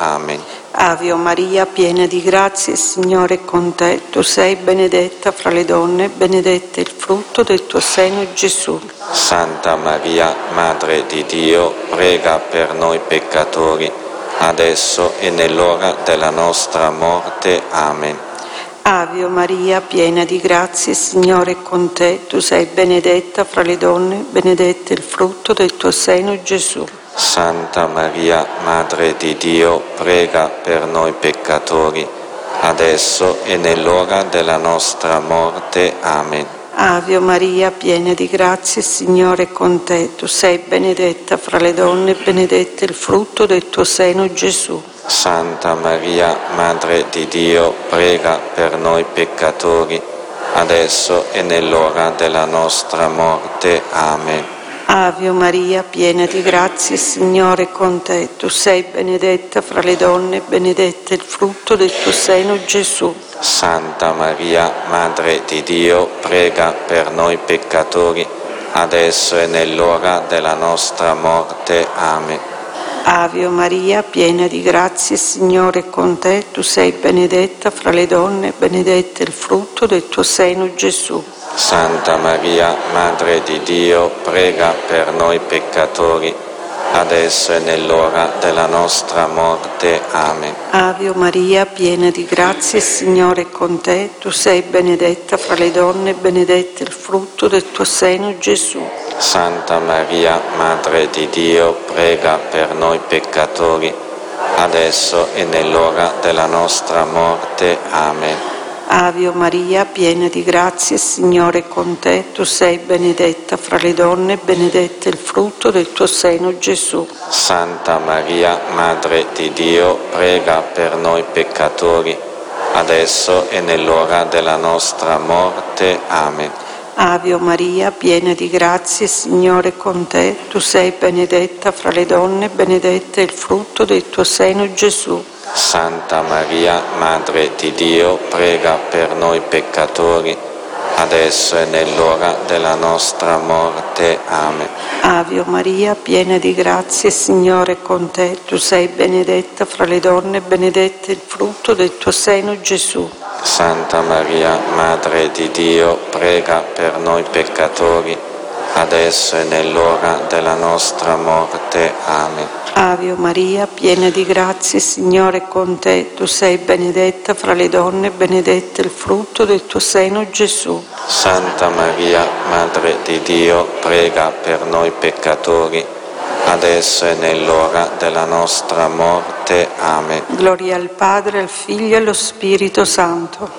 Amen. Ave Maria, piena di grazia, il Signore è con te. Tu sei benedetta fra le donne, benedetto è il frutto del tuo seno, Gesù. Santa Maria, Madre di Dio, prega per noi peccatori, adesso e nell'ora della nostra morte. Amen. Ave Maria, piena di grazia, il Signore è con te. Tu sei benedetta fra le donne, benedetto è il frutto del tuo seno, Gesù. Santa Maria, Madre di Dio, prega per noi peccatori, adesso e nell'ora della nostra morte. Amen. Ave Maria, piena di grazia, il Signore è con te. Tu sei benedetta fra le donne, benedetto è il frutto del tuo seno, Gesù. Santa Maria, Madre di Dio, prega per noi peccatori, adesso e nell'ora della nostra morte. Amen. Ave Maria, piena di grazia, il Signore è con te. Tu sei benedetta fra le donne, benedetto è il frutto del tuo seno, Gesù. Santa Maria, Madre di Dio, prega per noi peccatori, adesso e nell'ora della nostra morte. Amen. Ave Maria, piena di grazia, il Signore è con te. Tu sei benedetta fra le donne, benedetto è il frutto del tuo seno, Gesù. Santa Maria, Madre di Dio, prega per noi peccatori, adesso e nell'ora della nostra morte. Amen. Ave Maria, piena di grazia, il Signore è con te. Tu sei benedetta fra le donne, benedetto è il frutto del tuo seno, Gesù. Santa Maria, Madre di Dio, prega per noi peccatori, adesso e nell'ora della nostra morte. Amen. Ave Maria, piena di grazia, il Signore è con te. Tu sei benedetta fra le donne, benedetto è il frutto del tuo seno, Gesù. Santa Maria, Madre di Dio, prega per noi peccatori, adesso e nell'ora della nostra morte. Amen. Ave Maria, piena di grazia, il Signore è con te. Tu sei benedetta fra le donne, benedetto è il frutto del tuo seno, Gesù. Santa Maria, Madre di Dio, prega per noi peccatori, adesso e nell'ora della nostra morte. Amen. Ave Maria, piena di grazia, il Signore è con te. Tu sei benedetta fra le donne, benedetto è il frutto del tuo seno, Gesù. Santa Maria, Madre di Dio, prega per noi peccatori, adesso e nell'ora della nostra morte. Amen. Ave Maria, piena di grazia, il Signore è con te. Tu sei benedetta fra le donne, benedetto è il frutto del tuo seno, Gesù. Santa Maria, Madre di Dio, prega per noi peccatori, adesso e nell'ora della nostra morte. Amen. Gloria al Padre, al Figlio e allo Spirito Santo.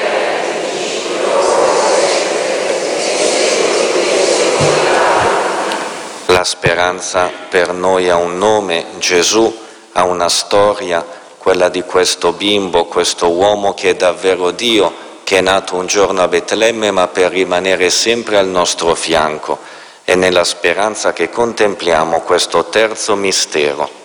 La speranza per noi ha un nome, Gesù ha una storia, quella di questo bimbo, questo uomo che è davvero Dio, che è nato un giorno a Betlemme ma per rimanere sempre al nostro fianco. È nella speranza che contempliamo questo terzo mistero.